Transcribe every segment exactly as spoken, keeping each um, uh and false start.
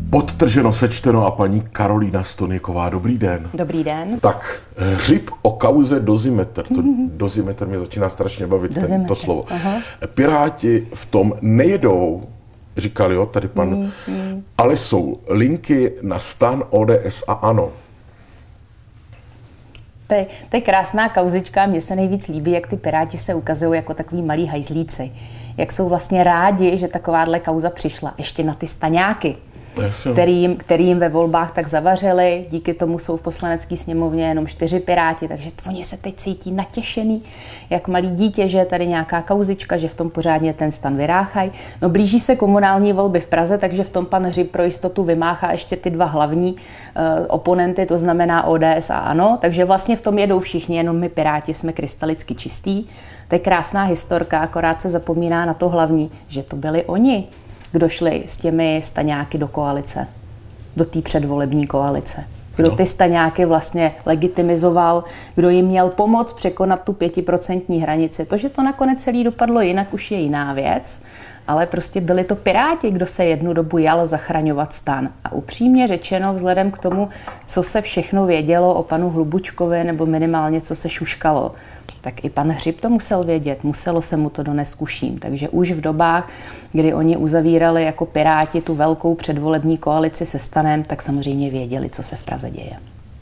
Podtrženo, sečteno a paní Karolína Stonyková. Dobrý den. Dobrý den. Tak, hřib o kauze Dozimetr. To Dozimetr mě začíná strašně bavit, ten, to slovo. Aha. Piráti v tom nejedou, říkal jo, tady pan, mm, mm. ale jsou linky na STAN, O D S a ANO. To je, to je krásná kauzička, mně se nejvíc líbí, jak ty Piráti se ukazují jako takový malí hajzlíci. Jak jsou vlastně rádi, že takováhle kauza přišla ještě na ty staňáky, kterým, kterým ve volbách tak zavařili. Díky tomu jsou v poslanecké sněmovně jenom čtyři Piráti, takže oni se teď cítí natěšený, jak malý dítě, že je tady nějaká kauzička, že v tom pořádně ten stan vyráchají. No blíží se komunální volby v Praze, takže v tom pan Hřib pro jistotu vymáchá ještě ty dva hlavní uh, oponenty, to znamená O D S a ANO, takže vlastně v tom jedou všichni, jenom my Piráti jsme krystalicky čistí. To je krásná historka, akorát se zapomíná na to hlavní, že to byli oni, kdo šli s těmi staňáky do koalice, do té předvolební koalice. Kdo ty staňáky vlastně legitimizoval, kdo jim měl pomoct překonat tu pětiprocentní hranici. To, že to nakonec celý dopadlo jinak, už je jiná věc, ale prostě byli to Piráti, kdo se jednu dobu jal zachraňovat stan. A upřímně řečeno, vzhledem k tomu, co se všechno vědělo o panu Hlubučkovi, nebo minimálně co se šuškalo, tak i pan Hřib to musel vědět, muselo se mu to donést k uším. Takže už v dobách, kdy oni uzavírali jako Piráti tu velkou předvolební koalici se STANem, tak samozřejmě věděli, co se v Praze děje.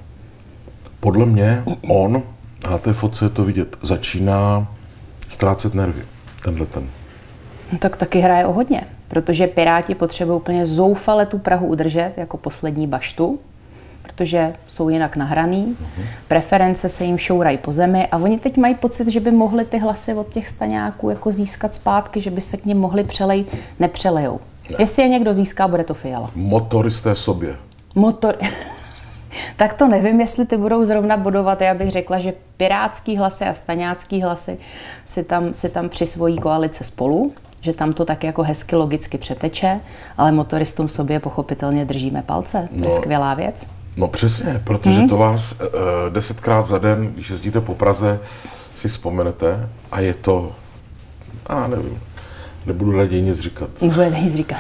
Podle mě on, a na té fotce je to vidět, začíná ztrácet nervy, tenhle ten. No, tak taky hraje o hodně, protože Piráti potřebují úplně zoufale tu Prahu udržet jako poslední baštu, protože jsou jinak nahraný, uh-huh. preference se jim šourají po zemi a oni teď mají pocit, že by mohli ty hlasy od těch staňáků jako získat zpátky, že by se k nim mohli přelejt, nepřelejou. Ne. Jestli je někdo získá, bude to Fiala. Motoristé sobě. Motor... tak to nevím, jestli ty budou zrovna bodovat. Já bych řekla, že pirátský hlasy a staňácký hlasy si tam, si tam přisvojí koalice spolu, že tam to tak jako hezky logicky přeteče, ale motoristům sobě pochopitelně držíme palce. To je no. skvělá věc. No přesně, protože hmm. to vás uh, desetkrát za den, když jezdíte po Praze, si vzpomenete a je to, a nevím, nebudu raději nic říkat. Nebudu nic říkat.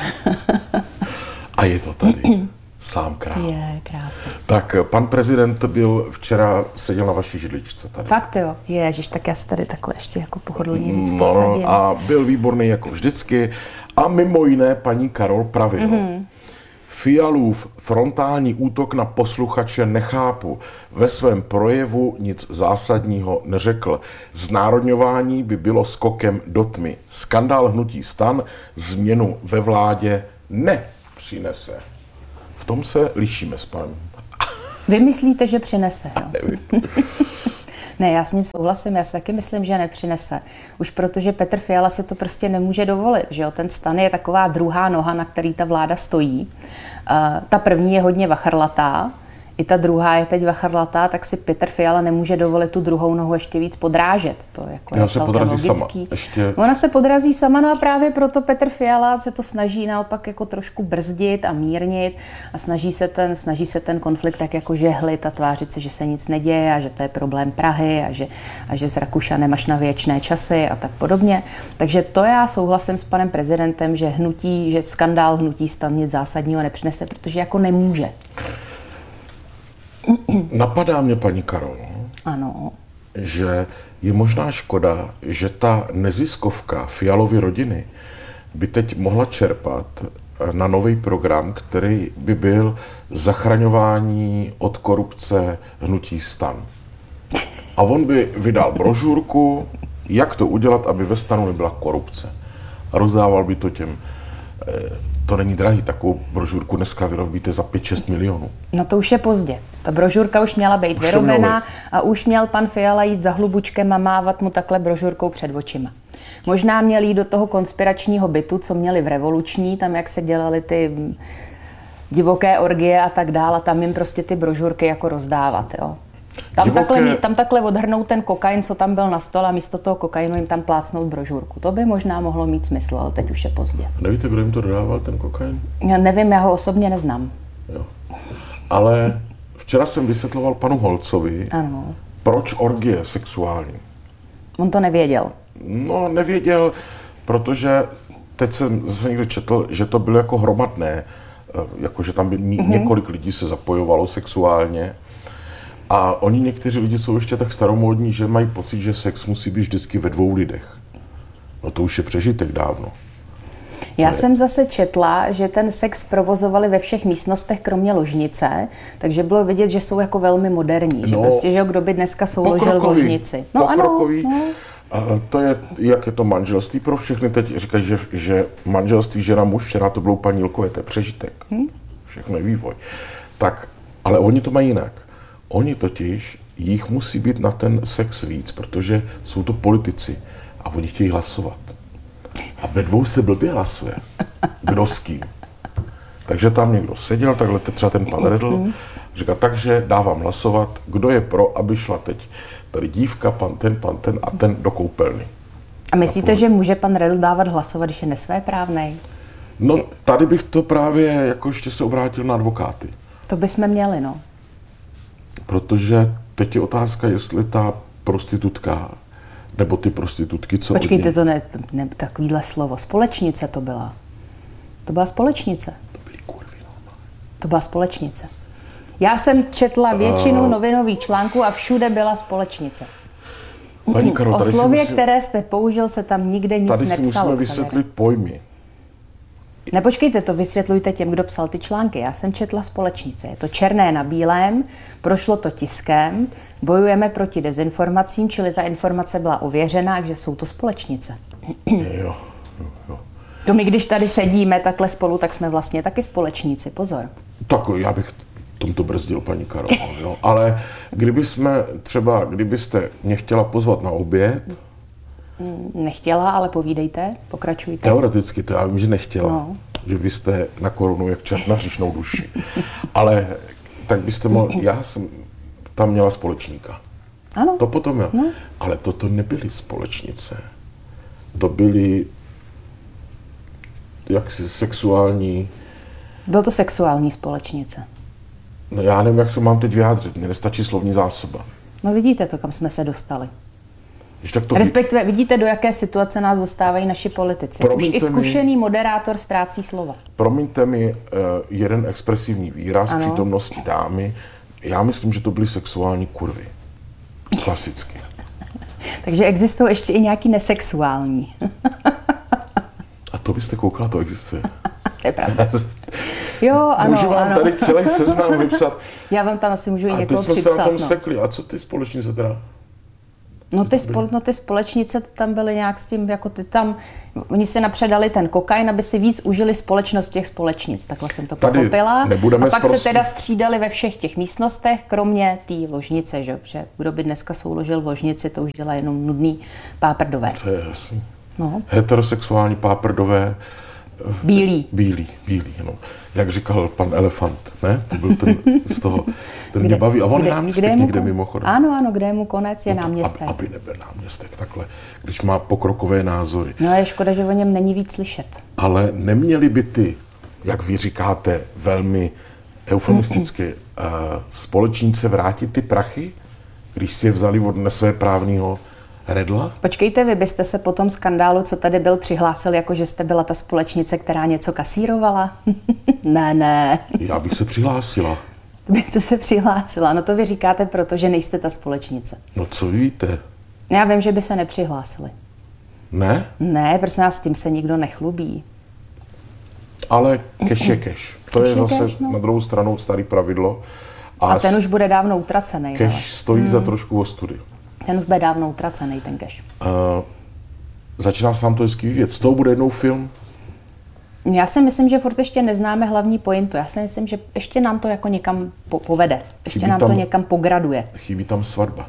A je to tady, sám král. Je, krásný. Tak pan prezident byl včera, seděl na vaší židličce tady. Fakt jo, ježiš, tak já se tady takhle ještě jako pohodlně víc no, posadím. A byl výborný jako vždycky a mimo jiné paní Karol pravil. Mm-hmm. Fialův frontální útok na posluchače nechápu. Ve svém projevu nic zásadního neřekl. Znárodňování by bylo skokem do tmy. Skandál hnutí STAN změnu ve vládě nepřinese. V tom se lišíme s panem. Vy myslíte, že přinese? No? Nevím. Ne, já s ním souhlasím, já si taky myslím, že nepřinese. Už protože Petr Fiala se to prostě nemůže dovolit, že jo? Ten STAN je taková druhá noha, na který ta vláda stojí. Uh, ta první je hodně vachrlatá, i ta druhá je teď vachrlatá, tak si Petr Fiala nemůže dovolit tu druhou nohu ještě víc podrážet. To jako je se podrazí logický. Sama. Ještě... Ona se podrazí sama, no a právě proto Petr Fiala se to snaží naopak jako trošku brzdit a mírnit a snaží se ten, snaží se ten konflikt tak jako žehlit a tvářit se, že se nic neděje a že to je problém Prahy a že, a že s Rakušanem až na věčné časy a tak podobně. Takže to já souhlasím s panem prezidentem, že hnutí, že skandál hnutí STAN nic zásadního nepřinese, protože jako nemůže. Napadá mě, paní Karol, ano. že je možná škoda, že ta neziskovka Fialovy rodiny by teď mohla čerpat na nový program, který by byl zachraňování od korupce hnutí STAN. A on by vydal brožurku, jak to udělat, aby ve STANu nebyla korupce. A rozdával by to těm... To není drahý, takovou brožurku dneska vyrobíte za pět šest milionů. No to už je pozdě. Ta brožurka už měla být vyrobená a už měl pan Fiala jít za Hlubučkem a mávat mu takhle brožurkou před očima. Možná měl jít do toho konspiračního bytu, co měli v revoluční, tam jak se dělaly ty divoké orgie a tak dále, tam jim prostě ty brožurky jako rozdávat, jo. Tam takhle, tam takhle odhrnout ten kokain, co tam byl na stole a místo toho kokainu jim tam plácnout brožurku. To by možná mohlo mít smysl, ale teď už je pozdě. Nevíte, kdo jim to dodával, ten kokain? Já nevím, já ho osobně neznám. Jo. Ale včera jsem vysvětloval panu Holcovi, ano. proč orgie sexuální. On to nevěděl. No, nevěděl, protože teď jsem zase někde četl, že to bylo jako hromadné jakože tam by mm-hmm. několik lidí se zapojovalo sexuálně. A oni někteří lidi jsou ještě tak staromódní, že mají pocit, že sex musí být vždycky ve dvou lidech. No to už je přežitek dávno. Já jsem zase četla, že ten sex provozovali ve všech místnostech, kromě ložnice, takže bylo vidět, že jsou jako velmi moderní, no, že prostě, že kdo by dneska souložil v ložnici. No ano. No. A to je, jak je to manželství pro všechny. Teď říkají, že, že manželství žena muž, včera to bylo paní Ilkové, to je přežitek. Hmm? Všechno je vývoj. Tak, ale oni to mají jinak. Oni totiž, jich musí být na ten sex víc, protože jsou to politici a oni chtějí hlasovat. A ve dvou se blbě hlasuje. Kdo s kým. Takže tam někdo seděl, takhle třeba ten pan Redl, říká, takže dávám hlasovat, kdo je pro, aby šla teď tady dívka, pan ten, pan ten a ten do koupelny. A myslíte, a že může pan Redl dávat hlasovat, když je nesvéprávnej? No tady bych to právě jako ještě se obrátil na advokáty. To bychom měli, no. Protože teď je otázka, jestli ta prostitutka nebo ty prostitutky, co Počkejte, to ne, ne takovýhle slovo. Společnice to byla. To byla společnice. To byly kurvy, no. To byla společnice. Já jsem četla většinu uh, novinových článků a všude byla společnice. Paní Karol, o slově, musím, které jste použil, se tam nikde nic tady nepsalo. Tady si musíme vysvětlit pojmy. Nepočkejte, to vysvětlujte těm, kdo psal ty články. Já jsem četla společnice. Je to černé na bílém, prošlo to tiskem, bojujeme proti dezinformacím, čili ta informace byla ověřená, takže jsou to společnice. Jo, jo, jo. To my, když tady sedíme takhle spolu, tak jsme vlastně taky společníci, pozor. Tak já bych tomto brzdil, paní Karol, jo. Ale kdyby jsme třeba, kdybyste mě chtěla pozvat na oběd, nechtěla, ale povídejte, pokračujte. Teoreticky to já vím, že nechtěla, no. Že vy jste na korunu jak čert na hříšnou duši. Ale tak byste mohli, já jsem tam měla společníka. Ano. To potom jo. No. Ale toto nebyly společnice. To byly jaksi sexuální... Byl to sexuální společnice. No já nevím, jak se mám teď vyjádřit. Mně nestačí slovní zásoba. No vidíte to, kam jsme se dostali. Tak to Respektive vidíte, do jaké situace nás dostávají naši politici. Promiňte Už i zkušený mi, moderátor ztrácí slova. Promiňte mi uh, jeden expresivní výraz v přítomnosti dámy. Já myslím, že to byly sexuální kurvy. Klasicky. Takže existují ještě i nějaký nesexuální. A to byste koukala, to existuje. To je pravda. Jo, ano, můžu vám ano. tady celý seznam vypsat. Já vám tam asi můžu i někoho připsat. A připsat. jsme se na tom no. sekli. A co ty společnice teda? No ty, spol, no ty společnice tam byly nějak s tím, jako ty tam, oni si napředali ten kokain, aby si víc užili společnost těch společnic, takhle jsem to Tady pochopila. A pak zprost... se teda střídali ve všech těch místnostech, kromě té ložnice, že? Že kdo by dneska souložil v ložnici, to už dělá jenom nudný páprdové. To je jasný. No. Heterosexuální páprdové. Bílí. Bílí, bílí, no. Jak říkal pan Elefant, ne? To byl ten z toho, ten mě baví. A on je náměstek někde mimochodem. Ano, ano, kde je mu konec, je no to, náměstek. Aby, aby nebyl náměstek takhle, když má pokrokové názory. No je škoda, že o něm není víc slyšet. Ale neměli by ty, jak vy říkáte, velmi eufemisticky, uh, společníci vrátit ty prachy, když si je vzali od nesvéprávného Redla? Počkejte, vy byste se po tom skandálu, co tady byl, přihlásil, jako že jste byla ta společnice, která něco kasírovala? ne, ne. Já bych se přihlásila. To byste se přihlásila. No to vy říkáte, protože nejste ta společnice. No co vy víte? Já vím, že by se nepřihlásili. Ne? Ne, prosím nás, s tím se nikdo nechlubí. Ale cash je cash. To cash je zase cash, no. Na druhou stranu starý pravidlo. A, a ten už bude dávno utracený. Cash ale. stojí hmm. za trošku ostudy. Ten už bude dávno utracený, ten cash. Uh, začíná se nám to hezky vyvíjet. Z toho bude jednou film? Já si myslím, že furt ještě neznáme hlavní pointu. Já si myslím, že ještě nám to jako někam po- povede. Ještě chybí nám tam, to někam pograduje. Chybí tam svatba.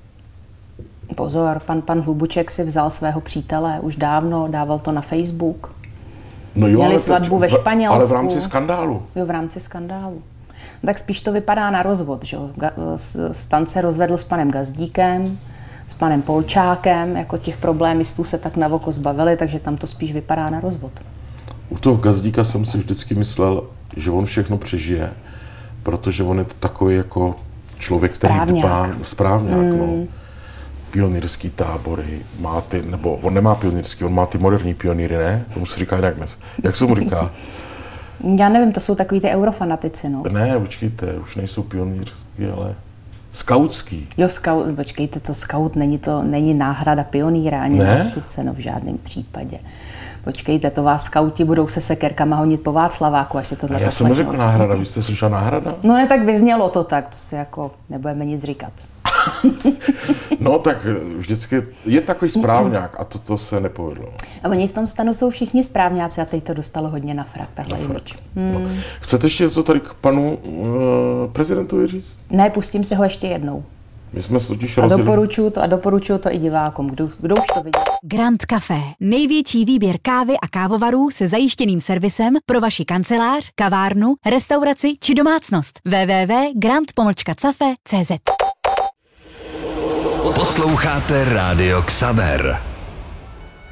Pozor, pan, pan Hlubuček si vzal svého přítele už dávno, dával to na Facebook. No jo, Měli svatbu ve Španělsku. Ale v rámci skandálu. Jo, v rámci skandálu. No, tak spíš to vypadá na rozvod, že jo. Stan se rozvedl s panem Gazdíkem, s panem Polčákem, jako těch problémistů se tak na oko zbavili, takže tam to spíš vypadá na rozvod. U toho Gazdíka jsem si vždycky myslel, že on všechno přežije, protože on je takový jako člověk, který dbá, správňák, mm. no. Pionýrský tábory, má ty, nebo on nemá pionýrský, on má ty moderní pionýry, ne? Tomu se říká jinak dnes. Jak se mu říká? Já nevím, to jsou takový ty eurofanatici, no. Ne, počkejte, už nejsou pionýrský, ale skautský. Jo, scout, počkejte, to scout není, to, není náhrada pionýra ani nástupce, no v žádném případě. Počkejte, to vás skauti budou se sekerkama honit po Václaváku, až se tohle. Já jsem řekl náhrada, vy jste slyšela náhrada? No ne, tak vyznělo to tak, to si jako nebudeme nic říkat. No tak vždycky je takový správňák a toto se nepovedlo. A oni v tom stanu jsou všichni správňáci a teď to dostalo hodně na frak, tahle image. Hmm. No. Chcete ještě něco tady k panu uh, prezidentovi říct? Ne, pustím si ho ještě jednou. My jsme se totiž a rozdělili. doporučuju to a doporučuju to i divákům, kdo, kdo už to viděl. Grand Café. Největší výběr kávy a kávovarů se zajištěným servisem pro vaši kancelář, kavárnu, restauraci či domácnost. w w w tečka grand cafe tečka c z. Posloucháte Rádio Xaver.